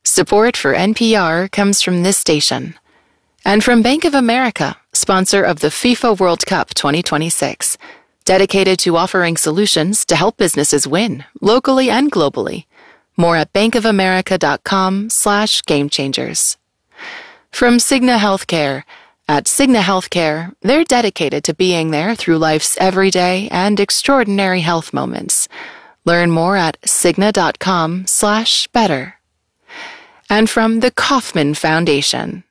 Support for NPR comes from this station and from Bank of America, sponsor of the FIFA World Cup 2026, dedicated to offering solutions to help businesses win locally and globally. More at bankofamerica.com/gamechangers. From Cigna Healthcare. At Cigna Healthcare, they're dedicated to being there through life's everyday and extraordinary health moments. Learn more at cigna.com/better. And from the Kauffman Foundation.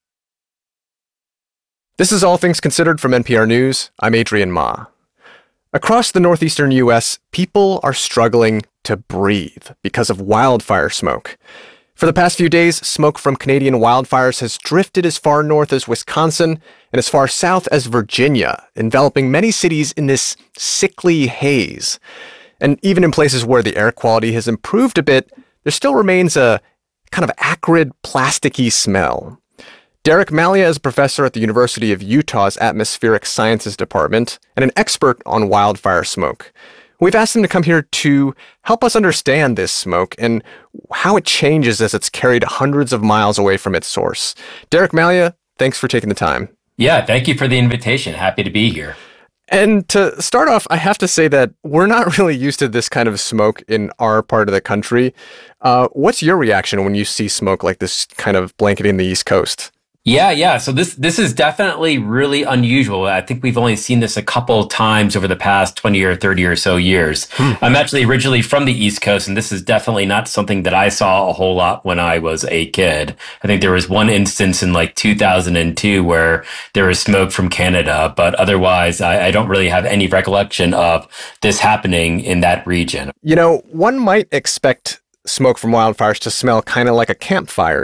This is All Things Considered from NPR News. I'm Adrian Ma. Across the northeastern U.S., people are struggling to breathe because of wildfire smoke. For the past few days, smoke from Canadian wildfires has drifted as far north as Wisconsin and as far south as Virginia, enveloping many cities in this sickly haze. And even in places where the air quality has improved a bit, there still remains a kind of acrid, plasticky smell. Derek Malia is a professor at the University of Utah's Atmospheric Sciences Department and an expert on wildfire smoke. We've asked him to come here to help us understand this smoke and how it changes as it's carried hundreds of miles away from its source. Derek Malia, thanks for taking the time. Yeah, thank you for the invitation. Happy to be here. And to start off, I have to say that we're not really used to this kind of smoke in our part of the country. What's your reaction when you see smoke like this kind of blanketing the East Coast? Yeah. So this is definitely really unusual. I think we've only seen this a couple of times over the past 20 or 30 or so years. I'm actually originally from the East Coast, and this is definitely not something that I saw a whole lot when I was a kid. I think there was one instance in like 2002 where there was smoke from Canada, but otherwise I don't really have any recollection of this happening in that region. You know, one might expect smoke from wildfires to smell kind of like a campfire,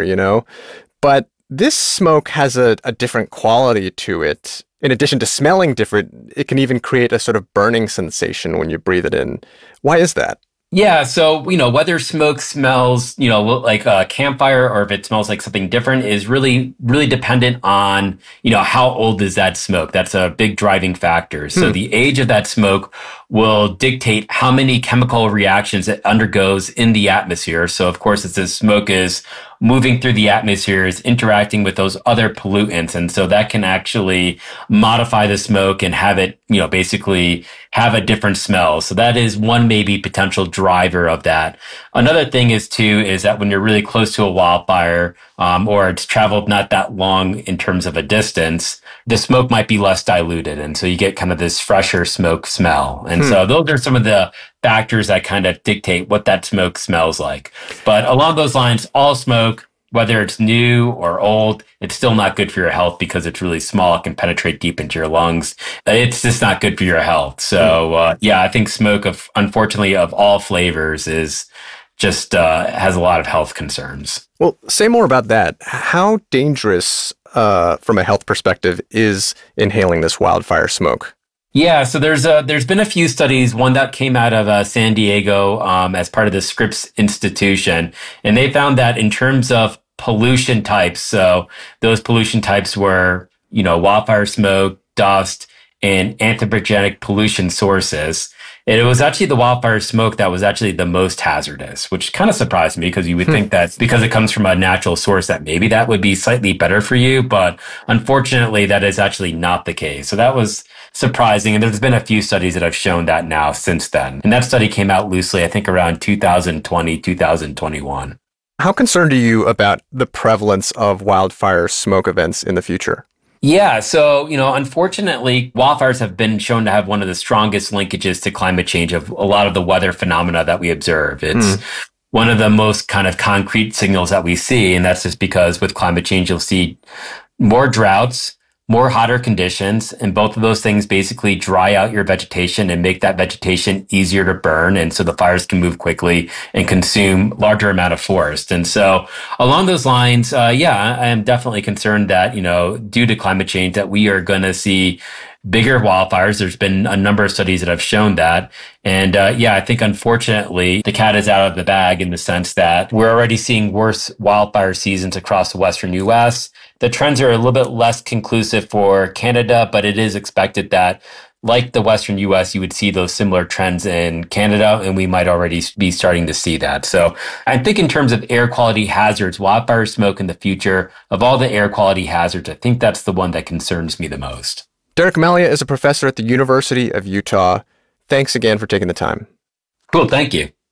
but this smoke has a different quality to it. In addition to smelling different, it can even create a sort of burning sensation when you breathe it in. Why is that? Yeah. So, whether smoke smells, like a campfire or if it smells like something different is really, really dependent on, how old is that smoke? That's a big driving factor. So the age of that smoke will dictate how many chemical reactions it undergoes in the atmosphere. So, of course, as the smoke is moving through the atmosphere, is interacting with those other pollutants. And so that can actually modify the smoke and have it, basically have a different smell. So that is one maybe potential driver of that. Another thing is that when you're really close to a wildfire, or it's traveled not that long in terms of a distance, the smoke might be less diluted. And so you get kind of this fresher smoke smell. And so those are some of the factors that kind of dictate what that smoke smells like. But along those lines, all smoke, whether it's new or old, it's still not good for your health because it's really small. It can penetrate deep into your lungs. It's just not good for your health. So, I think smoke, unfortunately, of all flavors is just has a lot of health concerns. Well, say more about that. How dangerous, from a health perspective, is inhaling this wildfire smoke? Yeah, so there's been a few studies, one that came out of San Diego as part of the Scripps Institution, and they found that in terms of pollution types, so those pollution types were, wildfire smoke, dust, and anthropogenic pollution sources. And it was actually the wildfire smoke that was actually the most hazardous, which kind of surprised me because you would think that because it comes from a natural source that maybe that would be slightly better for you. But unfortunately, that is actually not the case. So that was surprising. And there's been a few studies that have shown that now since then. And that study came out loosely, I think around 2020, 2021. How concerned are you about the prevalence of wildfire smoke events in the future? Yeah. So, unfortunately, wildfires have been shown to have one of the strongest linkages to climate change of a lot of the weather phenomena that we observe. It's one of the most kind of concrete signals that we see. And that's just because with climate change, you'll see more droughts, more hotter conditions, and both of those things basically dry out your vegetation and make that vegetation easier to burn. And so the fires can move quickly and consume larger amount of forest. And so along those lines, I am definitely concerned that, due to climate change, that we are going to see bigger wildfires. There's been a number of studies that have shown that. And I think unfortunately the cat is out of the bag in the sense that we're already seeing worse wildfire seasons across the Western U.S. The trends are a little bit less conclusive for Canada, but it is expected that like the Western US, you would see those similar trends in Canada, and we might already be starting to see that. So I think in terms of air quality hazards, wildfire smoke in the future, of all the air quality hazards, I think that's the one that concerns me the most. Derek Malia is a professor at the University of Utah. Thanks again for taking the time. Cool. Thank you.